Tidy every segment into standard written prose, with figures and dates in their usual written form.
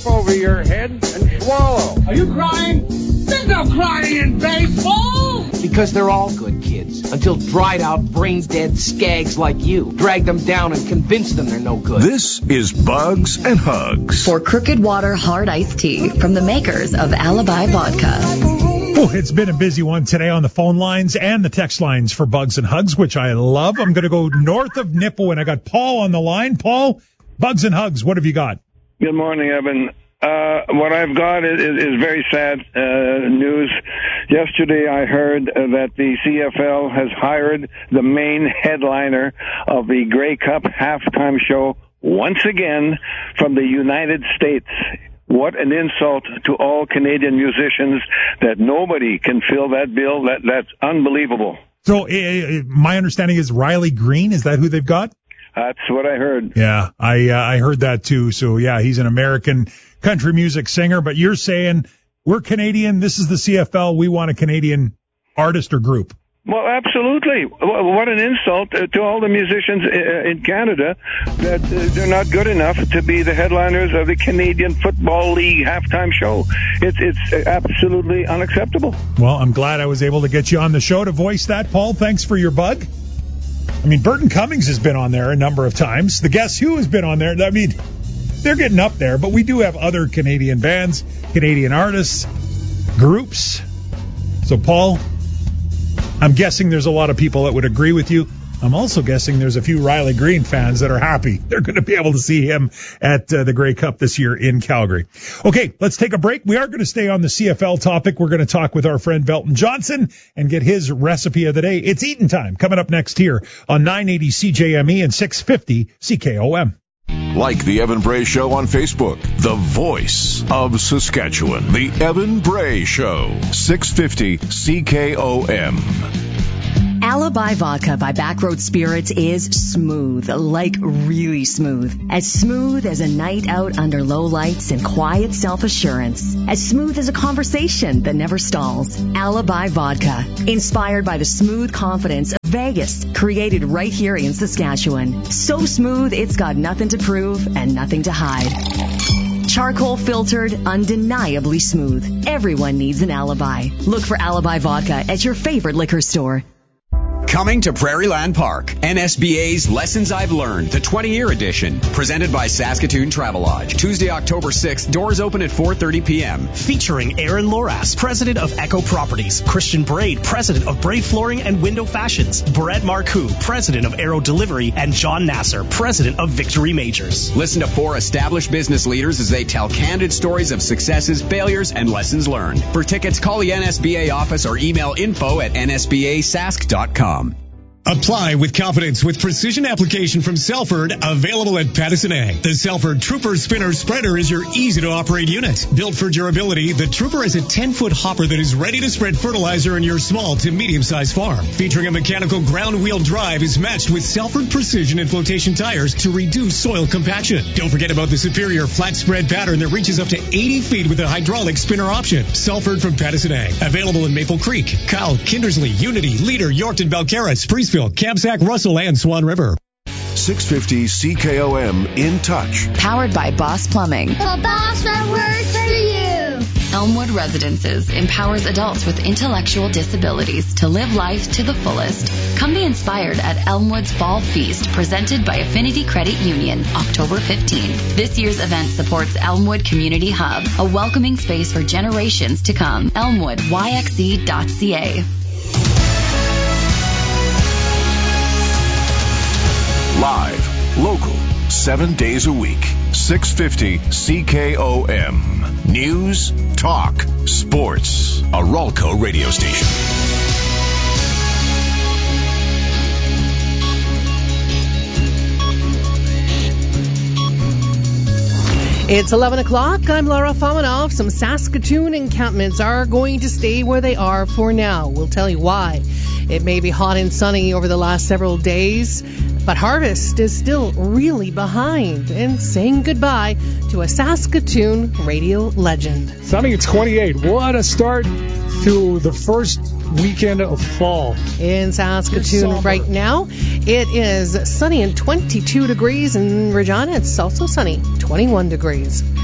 roof over your head and swallow. Are you crying? There's no crying in baseball! Because they're all good kids, until dried-out, brain-dead skags like you drag them down and convince them they're no good. This is Bugs and Hugs. For Crooked Water Hard Iced Tea from the makers of Alibi Vodka. Oh, it's been a busy one today on the phone lines and the text lines for Bugs and Hugs, which I love. I'm going to go north of Nipawin. I got Paul on the line. Paul, Bugs and Hugs, what have you got? Good morning, Evan. What I've got is very sad news. Yesterday I heard that the CFL has hired the main headliner of the Grey Cup halftime show once again from the United States. What an insult to all Canadian musicians that nobody can fill that bill. That's unbelievable. So my understanding is Riley Green. Is that who they've got? That's what I heard. Yeah, I heard that too. So, yeah, he's an American country music singer. But you're saying we're Canadian. This is the CFL. We want a Canadian artist or group. Well, absolutely. What an insult to all the musicians in Canada that they're not good enough to be the headliners of the Canadian Football League halftime show. It's absolutely unacceptable. Well, I'm glad I was able to get you on the show to voice that, Paul. Thanks for your bug. I mean, Burton Cummings has been on there a number of times. The Guess Who has been on there. I mean, they're getting up there, but we do have other Canadian bands, Canadian artists, groups. So, Paul, I'm guessing there's a lot of people that would agree with you. I'm also guessing there's a few Riley Green fans that are happy they're going to be able to see him at the Grey Cup this year in Calgary. Okay, let's take a break. We are going to stay on the CFL topic. We're going to talk with our friend Velton Johnson and get his recipe of the day. It's eating time coming up next here on 980 CJME and 650 CKOM. Like the Evan Bray Show on Facebook, the voice of Saskatchewan. The Evan Bray Show, 650 CKOM. Alibi Vodka by Backroad Spirits is smooth, like really smooth. As smooth as a night out under low lights and quiet self-assurance. As smooth as a conversation that never stalls. Alibi Vodka, inspired by the smooth confidence of Vegas, created right here in Saskatchewan. So smooth, it's got nothing to prove and nothing to hide. Charcoal filtered, undeniably smooth. Everyone needs an alibi. Look for Alibi Vodka at your favorite liquor store. Coming to Prairieland Park, NSBA's Lessons I've Learned, the 20-year edition, presented by Saskatoon Travelodge. Tuesday, October 6th, doors open at 4:30 p.m. Featuring Aaron Loras, president of Echo Properties, Christian Braid, president of Braid Flooring and Window Fashions, Brett Marcoux, president of Aero Delivery, and John Nasser, president of Victory Majors. Listen to 4 established business leaders as they tell candid stories of successes, failures, and lessons learned. For tickets, call the NSBA office or email info@nsbasask.com. Apply with confidence with precision application from Selford, available at Patterson A. The Selford Trooper Spinner Spreader is your easy-to-operate unit. Built for durability, the Trooper has a 10-foot hopper that is ready to spread fertilizer in your small to medium-sized farm. Featuring a mechanical ground-wheel drive, is matched with Selford Precision and Flotation tires to reduce soil compaction. Don't forget about the superior flat spread pattern that reaches up to 80 feet with a hydraulic spinner option. Selford from Patterson A. Available in Maple Creek, Kyle, Kindersley, Unity, Leader, Yorkton, Balcarres, Priestfield, Kamsack, Russell, and Swan River. 650 CKOM in touch. Powered by Boss Plumbing. The boss that works for you. Elmwood Residences empowers adults with intellectual disabilities to live life to the fullest. Come be inspired at Elmwood's Fall Feast, presented by Affinity Credit Union, October 15th. This year's event supports Elmwood Community Hub, a welcoming space for generations to come. ElmwoodYXE.ca. Live, local, 7 days a week. 650 CKOM. News, talk, sports. A Ralco radio station. It's 11 o'clock. I'm Laura Fominov. Some Saskatoon encampments are going to stay where they are for now. We'll tell you why. It may be hot and sunny over the last several days, but harvest is still really behind and saying goodbye to a Saskatoon radio legend. Sunny at 28. What a start to the first weekend of fall. In Saskatoon right now, it is sunny and 22 degrees. In Regina, it's also sunny, 21 degrees.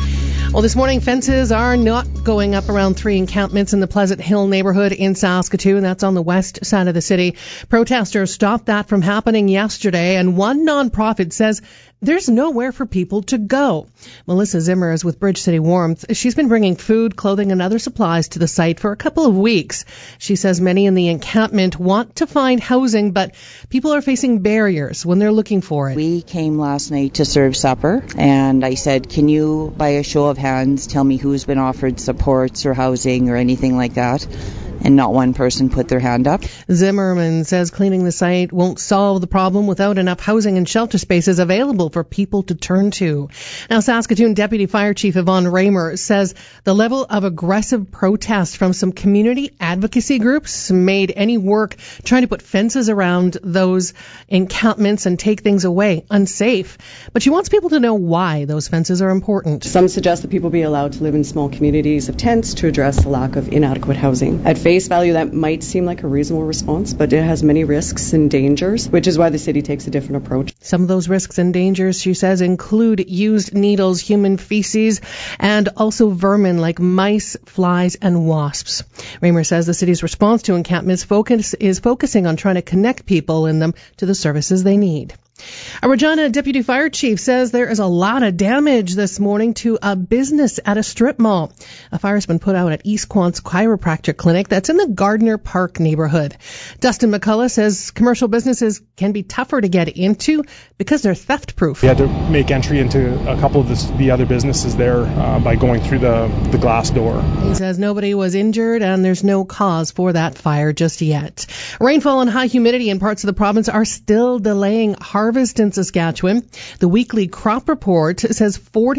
Well, this morning, fences are not going up around 3 encampments in the Pleasant Hill neighborhood in Saskatoon. That's on the west side of the city. Protesters stopped that from happening yesterday, and one nonprofit says there's nowhere for people to go. Melissa Zimmer is with Bridge City Warmth. She's been bringing food, clothing, and other supplies to the site for a couple of weeks. She says many in the encampment want to find housing, but people are facing barriers when they're looking for it. We came last night to serve supper, and I said, can you, by a show of hands, tell me who's been offered supports or housing or anything like that? And not one person put their hand up. Zimmerman says cleaning the site won't solve the problem without enough housing and shelter spaces available for people to turn to. Now, Saskatoon Deputy Fire Chief Yvonne Raymer says the level of aggressive protest from some community advocacy groups made any work trying to put fences around those encampments and take things away unsafe. But she wants people to know why those fences are important. Some suggest that people be allowed to live in small communities of tents to address the lack of inadequate housing. At face value, that might seem like a reasonable response, but it has many risks and dangers, which is why the city takes a different approach. Some of those risks and dangers, she says, include used needles, human feces, and also vermin like mice, flies, and wasps. Raymer says the city's response to encampments is focusing on trying to connect people in them to the services they need. A Regina deputy fire chief says there is a lot of damage this morning to a business at a strip mall. A fire's been put out at East Quant's chiropractic clinic that's in the Gardner Park neighborhood. Dustin McCullough says commercial businesses can be tougher to get into because they're theft-proof. We had to make entry into a couple of the other businesses there by going through the glass door. He says nobody was injured and there's no cause for that fire just yet. Rainfall and high humidity in parts of the province are still delaying harvest in Saskatchewan. The weekly crop report says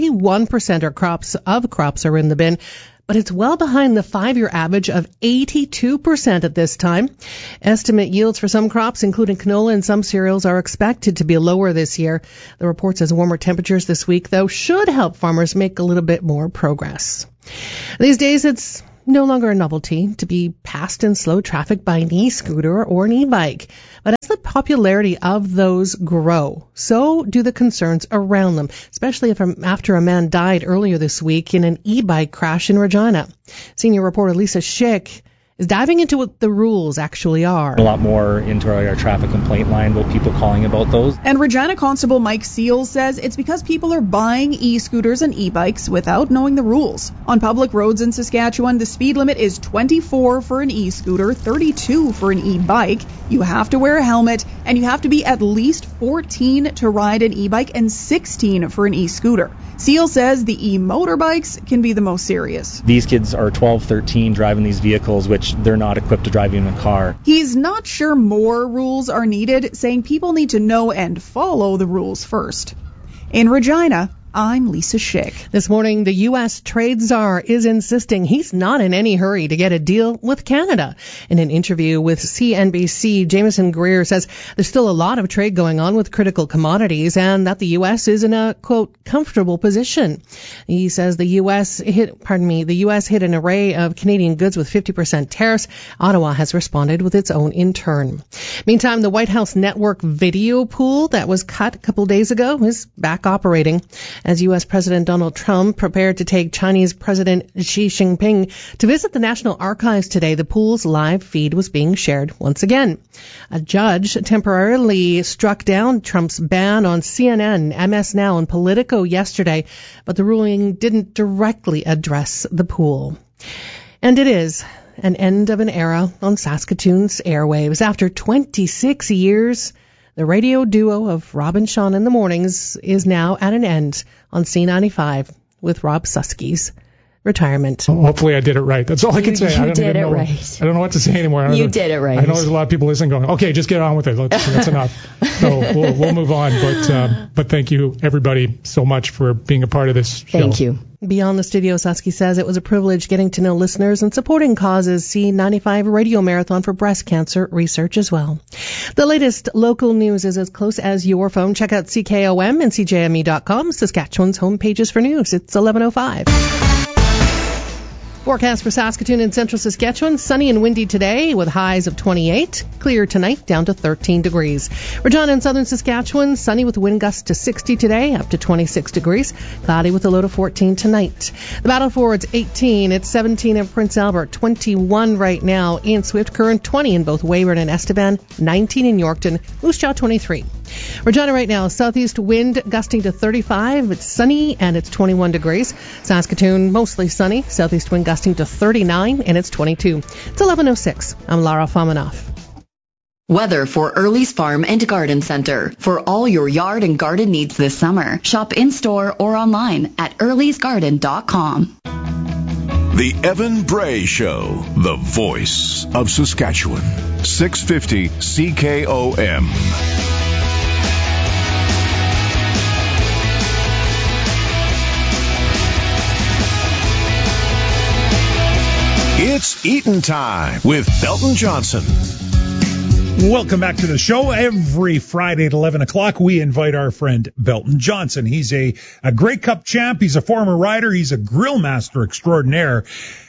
41% of crops are in the bin, but it's well behind the 5-year average of 82% at this time. Estimate yields for some crops, including canola and some cereals, are expected to be lower this year. The report says warmer temperatures this week, though, should help farmers make a little bit more progress. These days, it's no longer a novelty to be passed in slow traffic by an e-scooter or an e-bike. But as the popularity of those grow, so do the concerns around them, especially after a man died earlier this week in an e-bike crash in Regina. Senior reporter Lisa Schick is diving into what the rules actually are. A lot more into our traffic complaint line about people calling about those. And Regina Constable Mike Seals says it's because people are buying e-scooters and e-bikes without knowing the rules. On public roads in Saskatchewan, the speed limit is 24 for an e-scooter, 32 for an e-bike. You have to wear a helmet, and you have to be at least 14 to ride an e-bike and 16 for an e-scooter. Seals says the e-motorbikes can be the most serious. These kids are 12, 13 driving these vehicles, which they're not equipped to drive in a car. He's not sure more rules are needed, saying people need to know and follow the rules first. In Regina, I'm Lisa Schick. This morning, the U.S. trade czar is insisting he's not in any hurry to get a deal with Canada. In an interview with CNBC, Jameson Greer says there's still a lot of trade going on with critical commodities and that the U.S. is in a, quote, comfortable position. He says the U.S. hit an array of Canadian goods with 50% tariffs. Ottawa has responded with its own in turn. Meantime, the White House network video pool that was cut a couple days ago is back operating. As U.S. President Donald Trump prepared to take Chinese President Xi Jinping to visit the National Archives today, the pool's live feed was being shared once again. A judge temporarily struck down Trump's ban on CNN, MS Now, and Politico yesterday, but the ruling didn't directly address the pool. And it is an end of an era on Saskatoon's airwaves. After 26 years, the radio duo of Rob and Sean in the mornings is now at an end on C95 with Rob Susky's retirement. Hopefully I did it right. That's all I can say. You did it right. I don't know what to say anymore. You did it right. I know there's a lot of people listening going, okay, just get on with it. That's enough. So we'll move on. But thank you, everybody, so much for being a part of this show. Thank you. Beyond the studio, Susky says it was a privilege getting to know listeners and supporting causes. C95 Radio Marathon for breast cancer research as well. The latest local news is as close as your phone. Check out CKOM and CJME.com, Saskatchewan's home pages for news. It's 11:05. Forecast for Saskatoon and central Saskatchewan, sunny and windy today with highs of 28. Clear tonight down to 13 degrees. Regina and southern Saskatchewan, sunny with wind gusts to 60 today, up to 26 degrees. Cloudy with a low to 14 tonight. The Battle Forward's 18. It's 17 in Prince Albert, 21 right now in Swift Current, 20 in both Weyburn and Estevan, 19 in Yorkton, Moose Jaw 23. Regina right now, southeast wind gusting to 35. It's sunny and it's 21 degrees. Saskatoon, mostly sunny. Southeast wind gusting to 39 and it's 22. It's 11:06. I'm Lara Famanoff. Weather for Early's Farm and Garden Center. For all your yard and garden needs this summer, shop in-store or online at earlysgarden.com. The Evan Bray Show, the voice of Saskatchewan. 650 CKOM. It's Eaton Time with Belton Johnson. Welcome back to the show. Every Friday at 11 o'clock, we invite our friend Belton Johnson. He's a Grey Cup champ. He's a former rider. He's a grill master extraordinaire.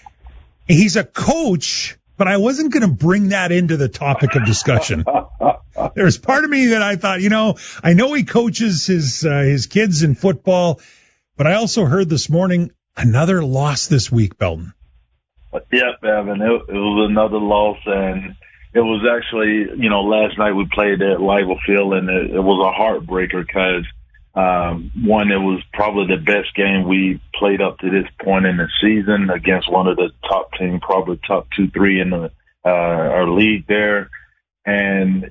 He's a coach, but I wasn't going to bring that into the topic of discussion. There's part of me that I thought, I know he coaches his kids in football, but I also heard this morning another loss this week, Belton. Yep, Evan. It was another loss, and it was actually, last night we played at Live Field, and it was a heartbreaker because, one, it was probably the best game we played up to this point in the season against one of the top teams, probably top 2-3 in our league there. And,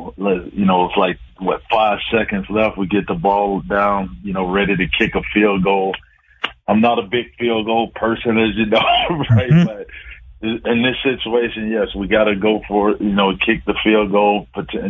it's like, 5 seconds left. We get the ball down, ready to kick a field goal. I'm not a big field goal person, as you know, right? Mm-hmm. But in this situation, yes, we got to go for it, kick the field goal,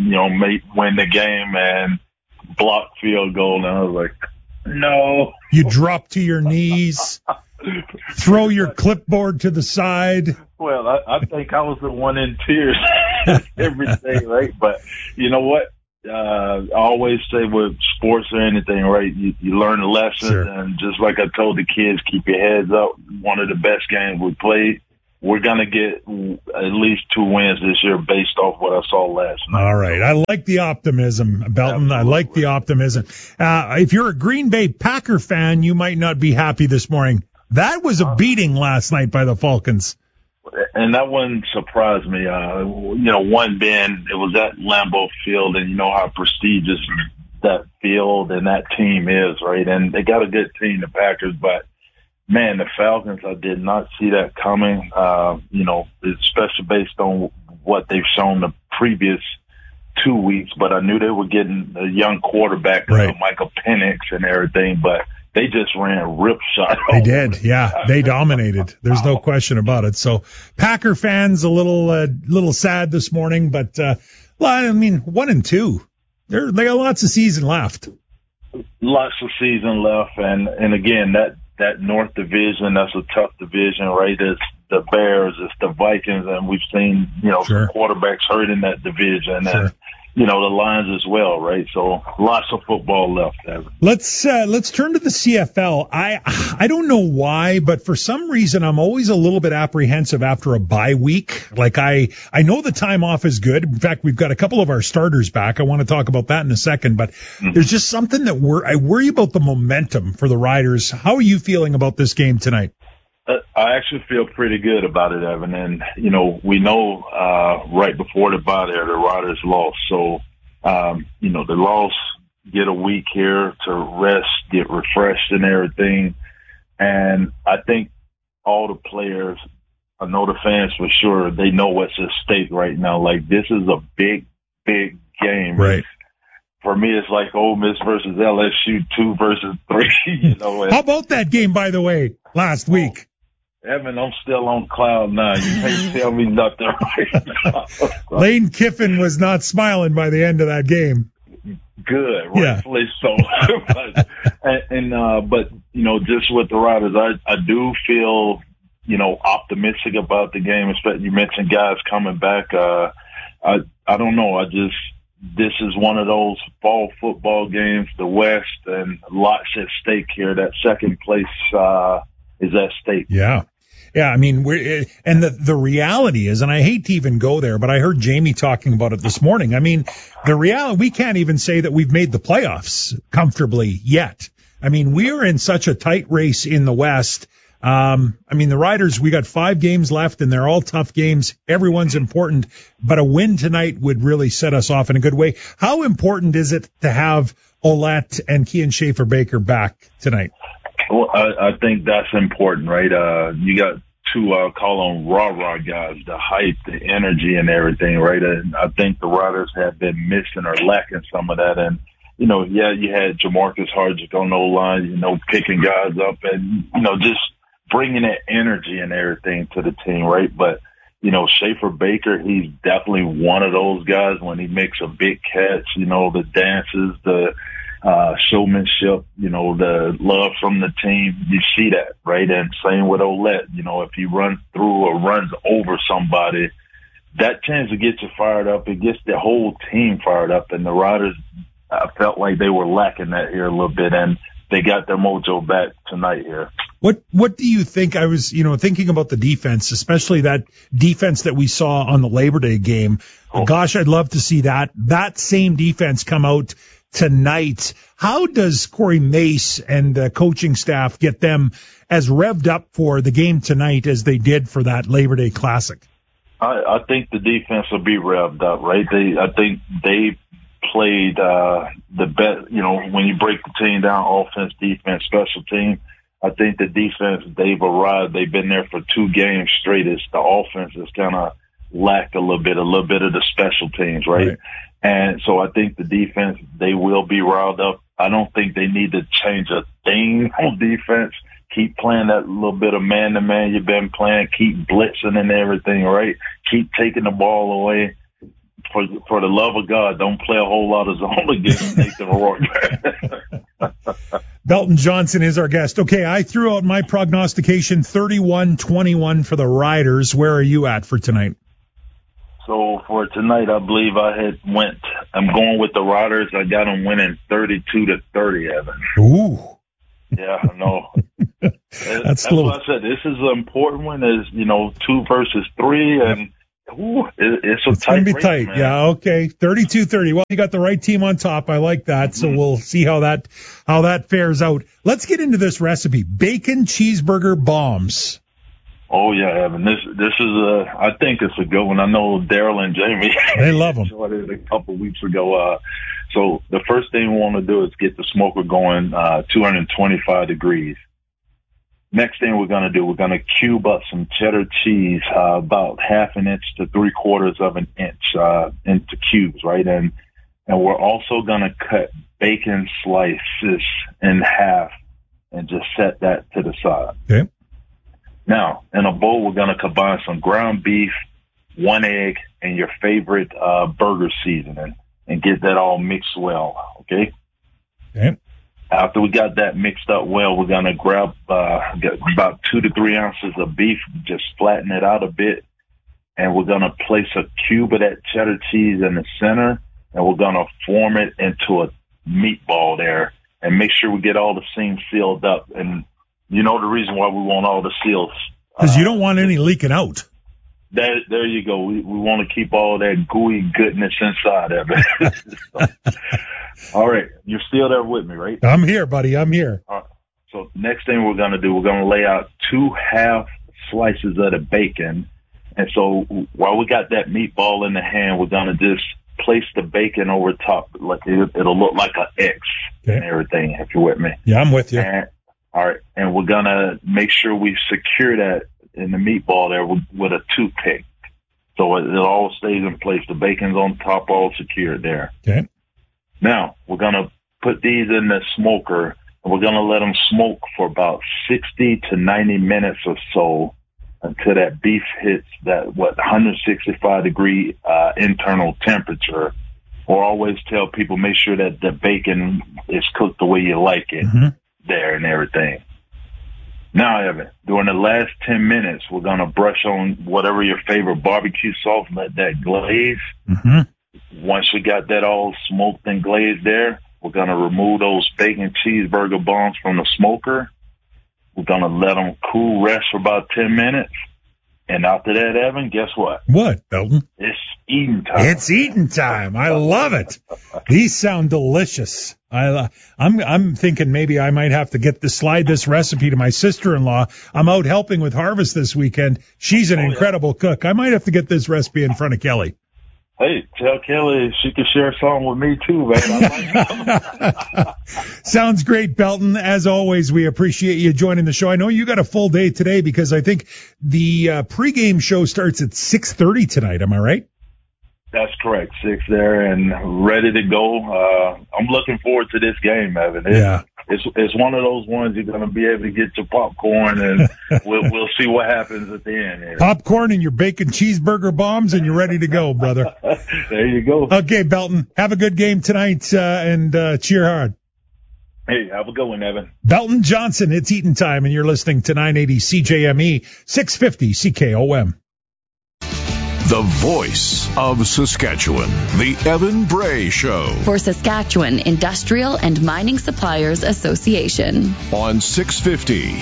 win the game and block field goal. And I was like, no. You drop to your knees, throw your clipboard to the side. Well, I think I was the one in tears every day, right? But you know what? I always say with sports or anything, right, you learn a lesson. Sure. And just like I told the kids, keep your heads up. One of the best games we played. We're going to get at least 2 wins this year based off what I saw last night. All right. I like the optimism, Belton. Absolutely. I like the optimism. If you're a Green Bay Packer fan, you might not be happy this morning. That was a beating last night by the Falcons. And that wouldn't surprise me. One being it was at Lambeau Field, and you know how prestigious that field and that team is, right? And they got a good team, the Packers, but man, the Falcons, I did not see that coming, especially based on what they've shown the previous 2 weeks, but I knew they were getting a young quarterback, right, Michael Penix and everything, but they just ran ripshod. They did, yeah. They dominated. There's no question about it. So Packer fans a little sad this morning, but 1-2. They got lots of season left. Lots of season left, and again that North Division, that's a tough division, right? It's the Bears, it's the Vikings, and we've seen sure, some quarterbacks hurt in that division. Sure. And the Lions as well, right? So lots of football left, Evan. Let's turn to the CFL. I don't know why, but for some reason I'm always a little bit apprehensive after a bye week. Like I know the time off is good. In fact, we've got a couple of our starters back. I want to talk about that in a second, but there's just something that I worry about the momentum for the Riders. How are you feeling about this game tonight? I actually feel pretty good about it, Evan. And, we know right before the bye there, the Riders lost. So, the loss, get a week here to rest, get refreshed and everything. And I think all the players, I know the fans for sure, they know what's at stake right now. Like, this is a big, big game. Right. For me, it's like Ole Miss versus LSU, 2 versus 3. How about that game, by the way, last week? Evan, I'm still on cloud 9. You can't tell me nothing right now. Lane Kiffin was not smiling by the end of that game. Good, rightfully so. But just with the Riders, I do feel, optimistic about the game. Especially you mentioned guys coming back. I don't know. This is one of those fall football games, the West, and lots at stake here. That second place is at stake. Yeah. Yeah, I mean, and the reality is, and I hate to even go there, but I heard Jamie talking about it this morning. I mean, the reality, we can't even say that we've made the playoffs comfortably yet. I mean, we are in such a tight race in the West. I mean, the Riders, we got 5 games left, and they're all tough games. Everyone's important, but a win tonight would really set us off in a good way. How important is it to have Ouellette and Kian Schaefer-Baker back tonight? Well, I think that's important, right? You got 2, I'll call them rah-rah guys, the hype, the energy and everything, right? And I think the Riders have been missing or lacking some of that. And, you know, yeah, you had Jamarcus Hargic on the line, you know, picking guys up and, you know, just bringing that energy and everything to the team, right? But, you know, Schaefer-Baker, he's definitely one of those guys when he makes a big catch, you know, the dances, the showmanship, you know, the love from the team. You see that, right? And same with Ouellette. You know, if he runs through or runs over somebody, that tends to get you fired up. It gets the whole team fired up. And the Riders, I felt like they were lacking that here a little bit, and they got their mojo back tonight here. What do you think? I was, you know, thinking about the defense, especially that defense that we saw on the Labor Day game. Oh. Gosh, I'd love to see that same defense come out tonight. How does Corey Mace and the coaching staff get them as revved up for the game tonight as they did for that Labor Day Classic? I think the defense will be revved up, right? I think they played the best, you know, when you break the team down, offense, defense, special team. I think the defense, they've arrived. They've been there for 2 games straight. It's the offense that's kind of lacked a little bit of the special teams, right? And so I think the defense, they will be riled up. I don't think they need to change a thing on defense. Keep playing that little bit of man-to-man you've been playing. Keep blitzing and everything, right? Keep taking the ball away. For the love of God, don't play a whole lot of zone against Nathan O'Rourke. Belton Johnson is our guest. Okay, I threw out my prognostication, 31-21 for the Riders. Where are you at for tonight? So for tonight, I believe I'm going with the Riders. I got them winning 32-30, Evan. Ooh. Yeah, I know. That's what I said. This is an important one. Is 2 versus 3, and it's going to be race, tight. Man. Yeah, okay. 32-30. Well, you got the right team on top. I like that. So we'll see how that fares out. Let's get into this recipe. Bacon cheeseburger bombs. Oh yeah, Evan. This is I think it's a good one. I know Daryl and Jamie. They love them. Showed it a couple weeks ago. So the first thing we want to do is get the smoker going, 225 degrees. Next thing we're going to do, we're going to cube up some cheddar cheese, about 1/2 inch to 3/4 inch, into cubes, right? And we're also going to cut bacon slices in half and just set that to the side. Okay. Now, in a bowl, we're going to combine some ground beef, 1 egg, and your favorite burger seasoning and get that all mixed well, okay? Okay. After we got that mixed up well, we're going to grab about 2 to 3 ounces of beef, just flatten it out a bit, and we're going to place a cube of that cheddar cheese in the center, and we're going to form it into a meatball there and make sure we get all the seams sealed up. And you know the reason why we want all the seals. Because you don't want any leaking out. There you go. We want to keep all that gooey goodness inside of it. All right. You're still there with me, right? I'm here, buddy. I'm here. All right. So next thing we're going to do, we're going to lay out 2 half slices of the bacon. And so while we got that meatball in the hand, we're going to just place the bacon over top. Like it'll look like an X and everything, if you're with me. Yeah, I'm with you. All right. And we're going to make sure we secure that in the meatball there with a toothpick. So it all stays in place. The bacon's on top, all secured there. Okay. Now, we're going to put these in the smoker, and we're going to let them smoke for about 60 to 90 minutes or so until that beef hits that, 165 degree internal temperature. Or always tell people, make sure that the bacon is cooked the way you like it there and everything. Now, Evan, during the last 10 minutes, we're going to brush on whatever your favorite barbecue sauce, let that glaze. Once we got that all smoked and glazed there, we're going to remove those bacon cheeseburger bombs from the smoker. We're going to let them cool rest for about 10 minutes. And after that, Evan, guess what? What, Belton? It's eating time. It's eating time. I love it. These sound delicious. I'm thinking maybe I might have to slide this recipe to my sister-in-law. I'm out helping with harvest this weekend. She's an incredible cook. I might have to get this recipe in front of Kelly. Hey, tell Kelly she can share some with me too, man. Sounds great, Belton. As always, we appreciate you joining the show. I know you got a full day today because I think the pregame show starts at 6:30 tonight. Am I right? That's correct. 6 there and ready to go. I'm looking forward to this game, Evan. It's one of those ones you're going to be able to get your popcorn, and we'll see what happens at the end. Here. Popcorn and your bacon cheeseburger bombs, and you're ready to go, brother. There you go. Okay, Belton, have a good game tonight, and cheer hard. Hey, have a good one, Evan. Belton Johnson, it's eating time, and you're listening to 980 CJME, 650 CKOM. The voice of Saskatchewan, the Evan Bray Show. For Saskatchewan Industrial and Mining Suppliers Association. On 650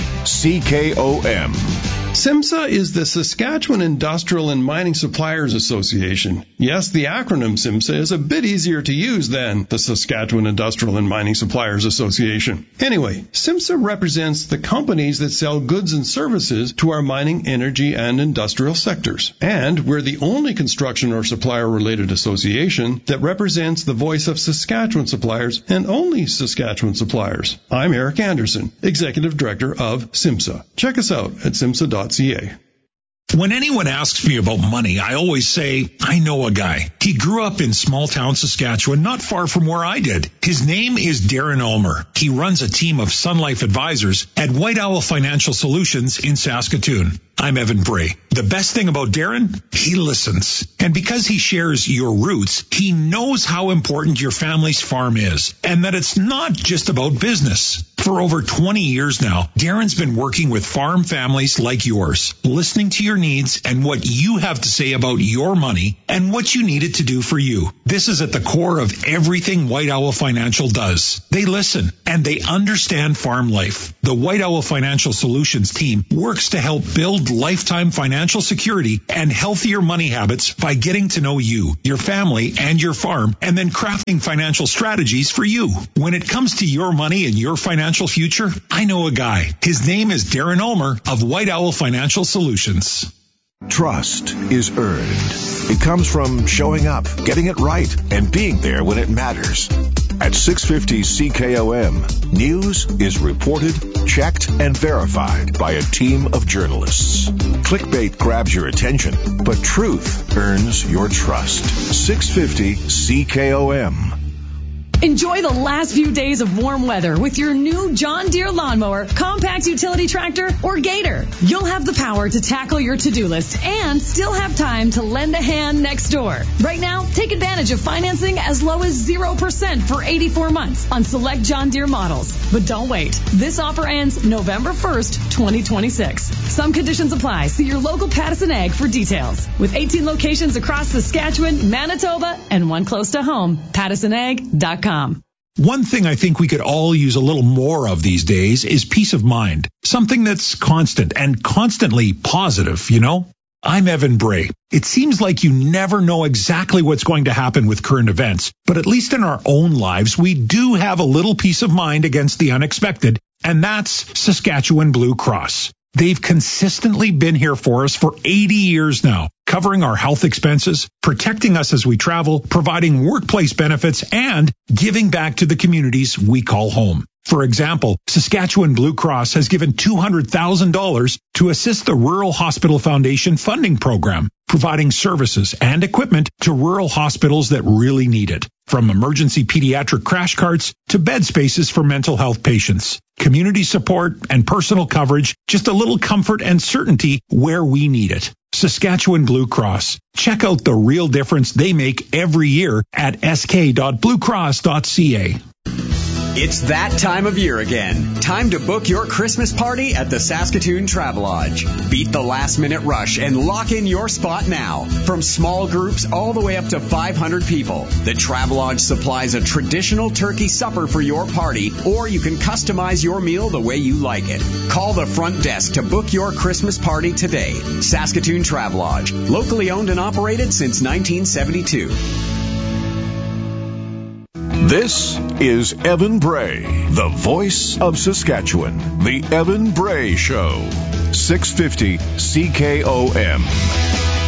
CKOM. SIMSA is the Saskatchewan Industrial and Mining Suppliers Association. Yes, the acronym SIMSA is a bit easier to use than the Saskatchewan Industrial and Mining Suppliers Association. Anyway, SIMSA represents the companies that sell goods and services to our mining, energy, and industrial sectors. And we're the only construction or supplier-related association that represents the voice of Saskatchewan suppliers and only Saskatchewan suppliers. I'm Eric Anderson, Executive Director of SIMSA. Check us out at simsa.ca. When anyone asks me about money, I always say, I know a guy. He grew up in small-town Saskatchewan, not far from where I did. His name is Darren Ulmer. He runs a team of Sun Life advisors at White Owl Financial Solutions in Saskatoon. I'm Evan Bray. The best thing about Darren? He listens. And because he shares your roots, he knows how important your family's farm is, and that it's not just about business. For over 20 years now, Darren's been working with farm families like yours, listening to your needs and what you have to say about your money and what you need it to do for you. This is at the core of everything White Owl Financial does. They listen and they understand farm life. The White Owl Financial Solutions team works to help build lifetime financial security and healthier money habits by getting to know you, your family, and your farm, and then crafting financial strategies for you. When it comes to your money and your financial future, I know a guy. His name is Darren Ulmer of White Owl Financial Solutions. Trust is earned. It comes from showing up, getting it right, and being there when it matters. At 650 CKOM, news is reported, checked, and verified by a team of journalists. Clickbait grabs your attention, but truth earns your trust. 650 CKOM. Enjoy the last few days of warm weather with your new John Deere lawnmower, compact utility tractor, or Gator. You'll have the power to tackle your to-do list and still have time to lend a hand next door. Right now, take advantage of financing as low as 0% for 84 months on select John Deere models. But don't wait. This offer ends November 1st, 2026. Some conditions apply. See your local Pattison Ag for details. With 18 locations across Saskatchewan, Manitoba, and one close to home, PattisonAg.com. One thing I think we could all use a little more of these days is peace of mind. Something that's constant and constantly positive, you know? I'm Evan Bray. It seems like you never know exactly what's going to happen with current events, but at least in our own lives, we do have a little peace of mind against the unexpected, and that's Saskatchewan Blue Cross. They've consistently been here for us for 80 years now, covering our health expenses, protecting us as we travel, providing workplace benefits, and giving back to the communities we call home. For example, Saskatchewan Blue Cross has given $200,000 to assist the Rural Hospital Foundation funding program, providing services and equipment to rural hospitals that really need it, from emergency pediatric crash carts to bed spaces for mental health patients. Community support and personal coverage, just a little comfort and certainty where we need it. Saskatchewan Blue Cross. Check out the real difference they make every year at sk.bluecross.ca. It's that time of year again. Time to book your Christmas party at the Saskatoon Travelodge. Beat the last-minute rush and lock in your spot now. From small groups all the way up to 500 people, the Travelodge supplies a traditional turkey supper for your party, or you can customize your meal the way you like it. Call the front desk to book your Christmas party today. Saskatoon Travelodge, locally owned and operated since 1972. This is Evan Bray, the voice of Saskatchewan. The Evan Bray Show. 650 CKOM.